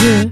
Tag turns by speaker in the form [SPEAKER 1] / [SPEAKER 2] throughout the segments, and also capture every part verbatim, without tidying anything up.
[SPEAKER 1] Dieu.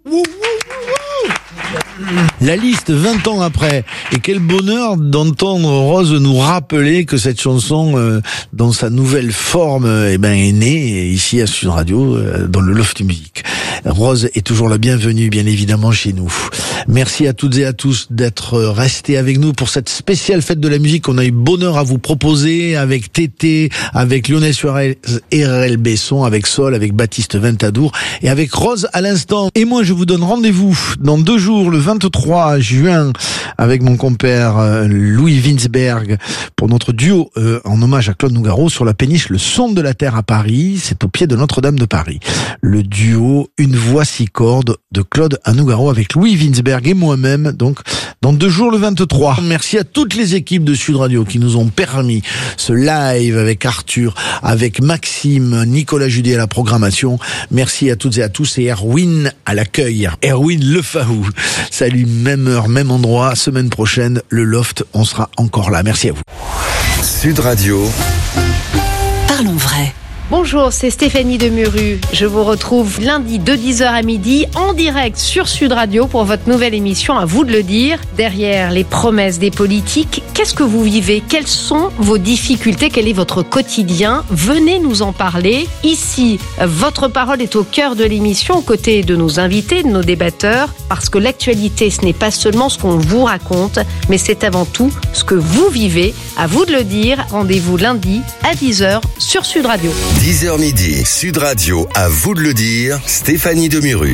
[SPEAKER 2] La liste vingt ans après. Et quel bonheur d'entendre Rose nous rappeler que cette chanson, euh, dans sa nouvelle forme, euh, eh ben, est née ici à Sud Radio, euh, dans le Loft Music. Rose est toujours la bienvenue, bien évidemment, chez nous. Merci à toutes et à tous d'être restés avec nous pour cette spéciale fête de la musique qu'on a eu bonheur à vous proposer avec Tété, avec Lionel Suarez et R L Besson, avec Sol, avec Baptiste Ventadour et avec Rose à l'instant. Et moi, je vous donne rendez-vous dans deux jours, le vingt-trois juin, avec mon compère euh, Louis Winsberg pour notre duo euh, en hommage à Claude Nougaro sur la péniche Le Son de la Terre à Paris. C'est au pied de Notre-Dame de Paris. Le duo Une voix six cordes de Claude Nougaro avec Louis Winsberg et moi-même, donc dans deux jours le vingt-trois. Merci à toutes les équipes de Sud Radio qui nous ont permis ce live avec Arthur, avec Maxime, Nicolas Judet à la programmation. Merci à toutes et à tous et Erwin à l'accueil. Erwin Lefaou. Salut, même heure, même endroit, semaine prochaine, le Loft, on sera encore là. Merci à vous.
[SPEAKER 3] Sud Radio.
[SPEAKER 1] Parlons vrai.
[SPEAKER 4] Bonjour, c'est Stéphanie Demuru. Je vous retrouve lundi de dix heures à midi en direct sur Sud Radio pour votre nouvelle émission À vous de le dire. Derrière les promesses des politiques, qu'est-ce que vous vivez? Quelles sont vos difficultés? Quel est votre quotidien? Venez nous en parler. Ici, votre parole est au cœur de l'émission, aux côtés de nos invités, de nos débatteurs, parce que l'actualité, ce n'est pas seulement ce qu'on vous raconte, mais c'est avant tout ce que vous vivez. À vous de le dire. Rendez-vous lundi à dix heures sur Sud Radio.
[SPEAKER 3] dix heures midi, Sud Radio, à vous de le dire, Stéphanie Demuru.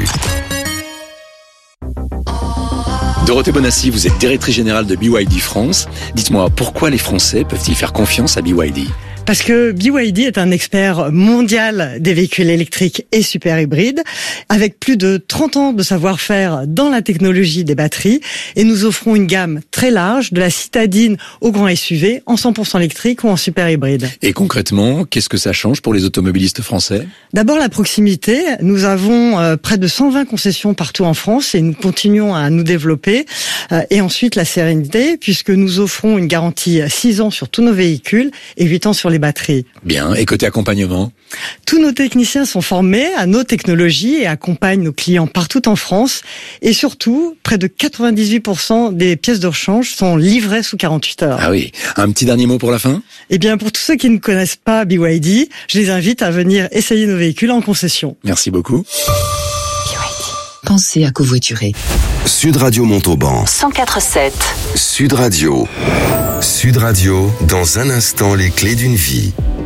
[SPEAKER 5] Dorothée Bonassi, vous êtes directrice générale de B Y D France. Dites-moi, pourquoi les Français peuvent-ils faire confiance à B Y D ?
[SPEAKER 6] Parce que B Y D est un expert mondial des véhicules électriques et super hybrides, avec plus de trente ans de savoir-faire dans la technologie des batteries, et nous offrons une gamme très large, de la citadine au grand S U V, en cent pour cent électrique ou en super hybride.
[SPEAKER 5] Et concrètement, qu'est-ce que ça change pour les automobilistes français ?
[SPEAKER 6] D'abord la proximité. Nous avons euh, près de cent vingt concessions partout en France et nous continuons à nous développer. Euh, et ensuite la sérénité, puisque nous offrons une garantie six ans sur tous nos véhicules et huit ans sur les batteries.
[SPEAKER 5] Bien, et côté accompagnement ?
[SPEAKER 6] Tous nos techniciens sont formés à nos technologies et accompagnent nos clients partout en France. Et surtout, près de quatre-vingt-dix-huit pour cent des pièces de rechange sont livrées sous quarante-huit heures.
[SPEAKER 5] Ah oui, un petit dernier mot pour la fin ?
[SPEAKER 6] Eh bien, pour tous ceux qui ne connaissent pas B Y D, je les invite à venir essayer nos véhicules en concession.
[SPEAKER 5] Merci beaucoup.
[SPEAKER 1] B Y D. Pensez à covoiturer.
[SPEAKER 3] Sud Radio Montauban.
[SPEAKER 1] cent quatre virgule sept.
[SPEAKER 3] Sud Radio. Sud Radio, dans un instant, les clés d'une vie.